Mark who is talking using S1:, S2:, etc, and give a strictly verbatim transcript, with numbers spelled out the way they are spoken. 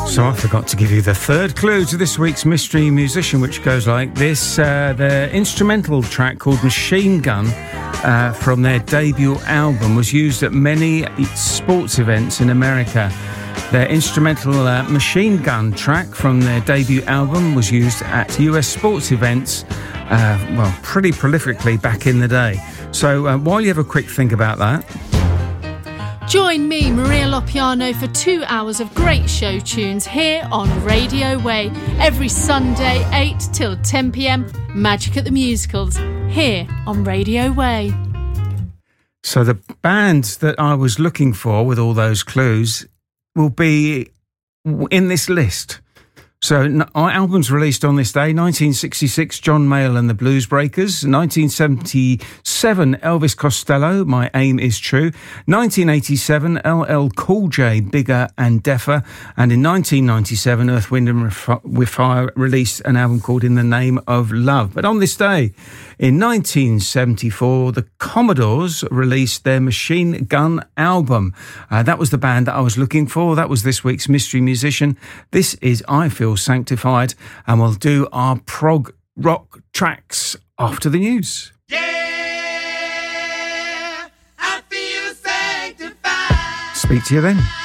S1: So I forgot to give you the third clue to this week's Mystery Musician, which goes like this. Uh, the instrumental track called Machine Gun uh, from their debut album was used at many sports events in America. Their instrumental uh, Machine Gun track from their debut album was used at U S sports events, uh, well, pretty prolifically back in the day. So uh, while you have a quick think about that,
S2: join me, Maria Lopiano, for two hours of great show tunes here on Radio Way. Every Sunday, eight till ten p.m, Magic at the Musicals, here on Radio Way.
S1: So the band that I was looking for with all those clues will be in this list. So our albums released on this day: nineteen sixty-six, John Mayall and the Blues Breakers; nineteen seventy-seven, Elvis Costello, My Aim Is True; nineteen eighty-seven, L L Cool J, Bigger and Deffer; and in nineteen ninety-seven, Earth, Wind and Fire released an album called In the Name of Love. But on this day, in nineteen seventy-four, the Commodores released their Machine Gun album. Uh, that was the band that I was looking for. That was this week's Mystery Musician. This is I Feel Sanctified, and we'll do our prog rock tracks after the news.
S3: Yeah, I feel sanctified.
S1: Speak to you then.